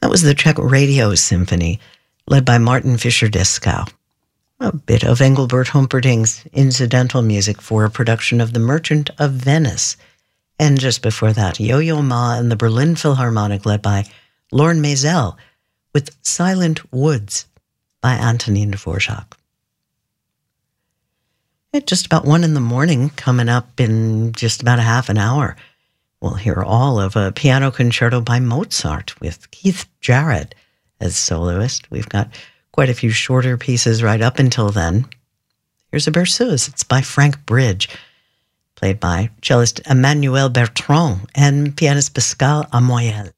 That was the Czech Radio Symphony, led by Martin Fischer-Dieskau. A bit of Engelbert Humperdinck's incidental music for a production of The Merchant of Venice. And just before that, Yo-Yo Ma and the Berlin Philharmonic, led by Lorne Maisel, with Silent Woods by Antonin Dvorak. At just about 1 a.m, coming up in just about a half an hour, we'll hear all of a piano concerto by Mozart with Keith Jarrett as soloist. We've got quite a few shorter pieces right up until then. Here's a berceuse. It's by Frank Bridge, played by cellist Emmanuel Bertrand and pianist Pascal Amoyel.